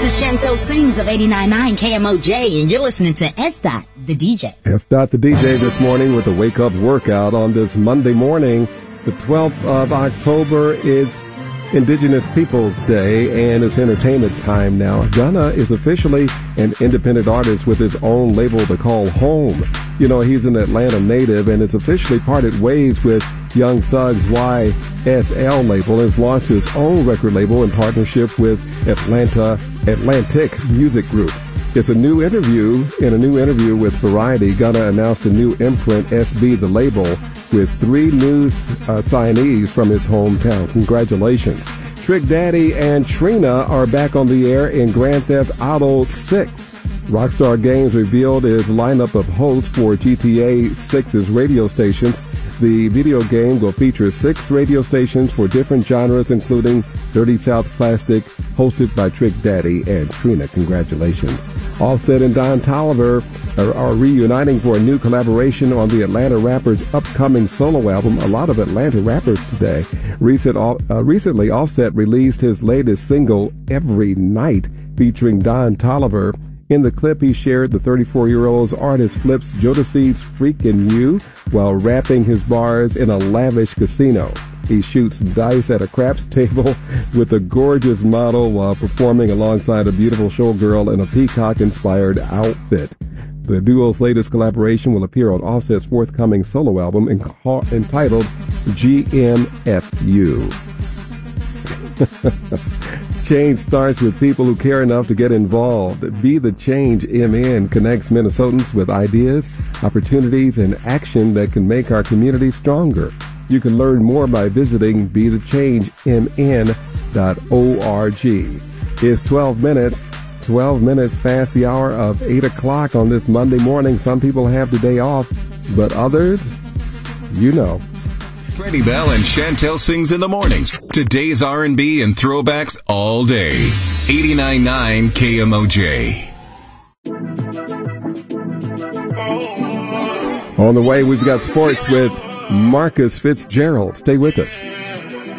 This is Chantel Sings of 89.9 KMOJ, and you're listening to S. Dot, the DJ. S. Dot, the DJ this morning with a wake-up workout on this Monday morning. The 12th of October is Indigenous Peoples Day, and it's entertainment time now. Gunna is officially an independent artist with his own label to call home. You know, he's an Atlanta native and has officially parted ways with Young Thug's YSL label and has launched his own record label in partnership with Atlantic Music Group. It's a new interview. In a new interview with Variety, Gunna announced a new imprint, SB the label, with 3 new signees from his hometown. Congratulations. Trick Daddy and Trina are back on the air in Grand Theft Auto 6. Rockstar Games revealed his lineup of hosts for GTA 6's radio stations. The video game will feature 6 radio stations for different genres, including Dirty South Plastic, hosted by Trick Daddy and Trina. Congratulations. Offset and Don Toliver are reuniting for a new collaboration on the Atlanta rapper's upcoming solo album. A lot of Atlanta rappers today. Recently, Offset released his latest single, Every Night, featuring Don Toliver. In the clip, he shared the 34-year-old's artist flips Jodeci's Freakin' You while rapping his bars in a lavish casino. He shoots dice at a craps table with a gorgeous model while performing alongside a beautiful showgirl in a peacock-inspired outfit. The duo's latest collaboration will appear on Offset's forthcoming solo album entitled GMFU. Change starts with people who care enough to get involved. Be the Change MN connects Minnesotans with ideas, opportunities, and action that can make our community stronger. You can learn more by visiting bethechangemn.org. It's 12 minutes past the hour of 8 o'clock on this Monday morning. Some people have the day off, but others, you know. Freddie Bell and Chantel Sings in the morning. Today's R&B and throwbacks all day. 89.9 KMOJ. On the way, we've got sports with Marcus Fitzgerald. Stay with us.